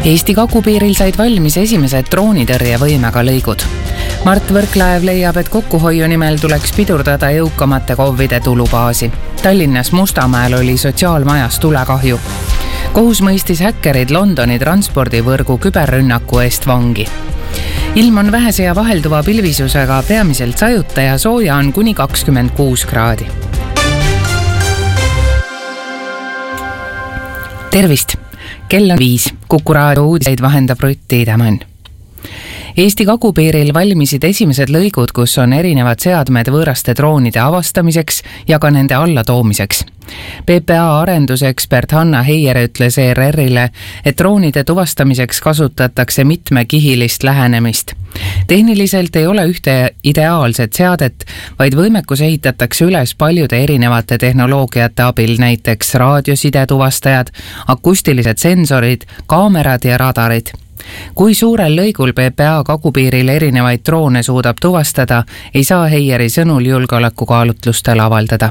Eesti kagupiiril said valmis esimesed droonitõrjevõimega lõigud. Mart Võrklaev leiab, et kokkuhoiu nimel tuleks pidurdada jõukamate KOV-ide tulubaasi. Tallinnas Mustamäel oli sotsiaalmajas tulekahju. Kohus mõistis häkkerid Londoni transpordivõrgu küberrünnaku eest vangi. Ilm on vähese ja vahelduva pilvisusega, peamiselt sajuta ja sooja on kuni 26 kraadi. Tervist! Kell on 5. Kuku raadio uudiseid vahendab Rutt Tiidemann. Eesti kagupiiril valmisid esimesed lõigud, kus on erinevad seadmed võõraste droonide avastamiseks ja ka nende allatoomiseks. PPA arendusekspert Hanna Heier ütles ERR-ile, et droonide tuvastamiseks kasutatakse mitmekihilist lähenemist. Tehniliselt ei ole ühte ideaalset seadet, vaid võimekus ehitatakse üles paljude erinevate tehnoloogiate abil, näiteks raadioside tuvastajad, akustilised sensorid, kaamerad ja radarid. Kui suurel lõigul PPA kagupiiril erinevaid droone suudab tuvastada, ei saa Heieri sõnul julgeolekukaalutlustel avaldada.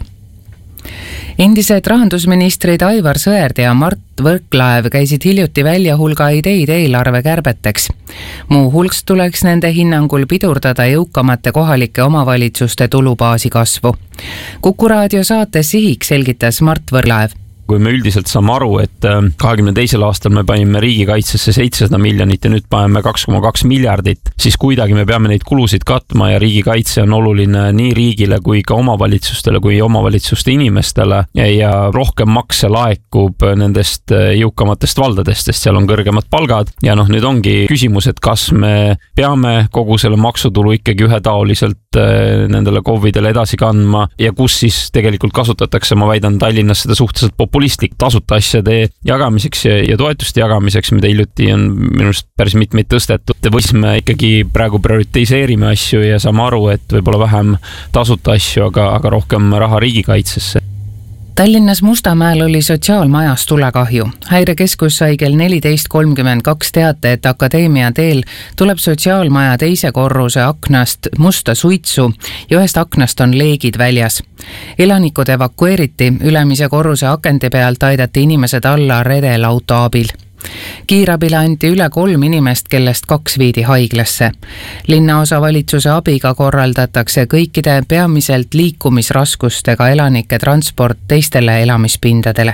Endised rahandusministrid Aivar Sõerd ja Mart Võrklaev käisid hiljuti välja hulga ideid eelarvekärbeteks. Muu hulks tuleks nende hinnangul pidurdada jõukamate kohalike omavalitsuste tulubaasi kasvu. Kuku raadio saates Sihik selgitas Mart Võrklaev. Kui me üldiselt saame aru, et 22. aastal me panime riigikaitsesse 700 miljonit ja nüüd paneme 2,2 miljardit, siis kuidagi me peame neid kulusid katma ja riigikaitse on oluline nii riigile kui ka omavalitsustele kui omavalitsuste inimestele ja rohkem makse laekub nendest jõukamatest valdadest, sest seal on kõrgemad palgad ja nüüd ongi küsimus, et kas me peame kogu selle maksutulu ikkagi ühetaoliselt nendele KOV-idele edasi kandma ja kus siis tegelikult kasutatakse, ma väidan Tallinnas seda suhteliselt populistlik tasuta asjade jagamiseks ja toetuste jagamiseks, mida hiljuti on minust päris mitmeid tõstetud. Või me ikkagi praegu prioritiseerime asju ja saame aru, et võib-olla vähem tasuta asju, aga rohkem raha riigikaitsesse. Tallinnas Mustamäel oli sotsiaalmajas tulekahju. Häirekeskus sai kell 14.32 teate, et Akadeemia teel tuleb sotsiaalmaja teise korruse aknast musta suitsu ja ühest aknast on leegid väljas. Elanikud evakueeriti, ülemise korruse akende pealt aidati inimesed alla redelauto abil. Kiirabile anti üle 3 inimest, kellest 2 viidi haiglasse. Linnaosa valitsuse abiga korraldatakse kõikide peamiselt liikumisraskustega elanike transport teistele elamispindadele.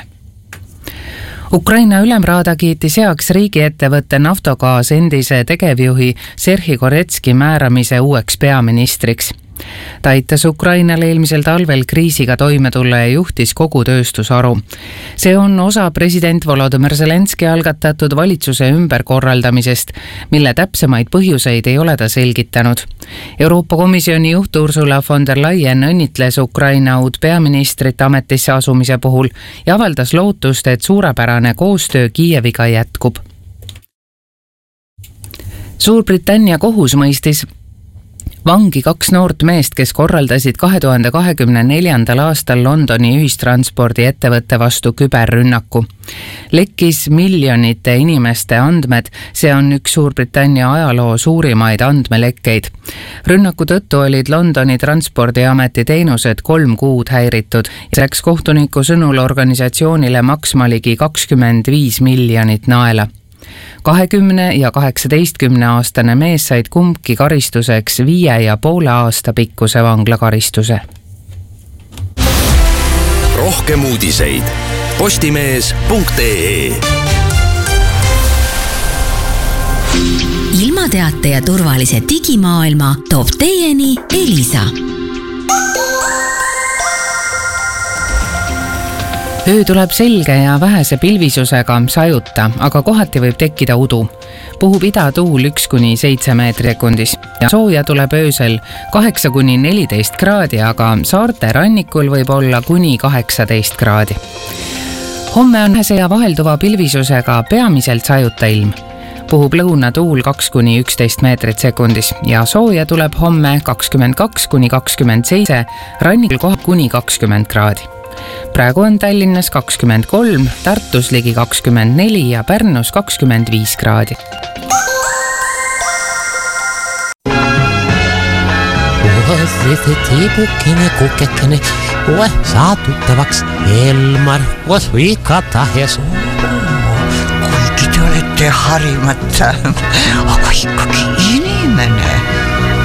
Ukraina ülemraada kiitis heaks riigiettevõtte Naftogaas endise tegevjuhi Serhi Koretski määramise uueks peaministriks. Ta aitas Ukrainale eelmisel talvel kriisiga toime tulla ja juhtis kogu tööstusharu. See on osa president Volodymyr Zelenski algatatud valitsuse ümberkorraldamisest, mille täpsemaid põhjuseid ei ole ta selgitanud. Euroopa Komisjoni juht Ursula von der Leyen õnnitles Ukraina uut peaministrit ametisse asumise puhul ja avaldas lootust, et suurepärane koostöö Kiieviga jätkub. Suurbritannia kohus mõistis vangi 2 noort meest, kes korraldasid 2024. aastal Londoni ühistranspordi ettevõtte vastu küberrünnaku. Lekkis miljonite inimeste andmed, see on üks Suurbritannia ajaloo suurimaid andmelekkeid. Rünnaku tõttu olid Londoni transpordiameti teenused 3 kuud häiritud ja läks kohtuniku sõnul organisatsioonile maksma ligi 25 miljonit naela. 20 ja 18 aastane mees said kumbki karistuseks 5,5 aasta pikkuse vanglakaristuse. Rohkem uudiseid postimees.ee. Ilmateate ja turvalise digimaailma toob teieni Elisa. Öö tuleb selge ja vähese pilvisusega sajuta, aga kohati võib tekkida udu. Puhub idatuul 1-7 meetri sekundis ja sooja tuleb öösel 8-14 kraadi, aga saarte rannikul võib olla kuni 18 kraadi. Homme on vähese ja vahelduva pilvisusega peamiselt sajuta ilm. Puhub lõunatuul 2-11 meetrit sekundis ja sooja tuleb homme 22-27, rannikul kohal kuni 20 kraadi. Praegu on Tallinnas 23, Tartus ligi 24 ja Pärnus 25 kraadi. See teepukene, kukekene, saa tuttavaks Elmar, suikata ja suu. Kuigi te olete mitte harimata, aga ikkagi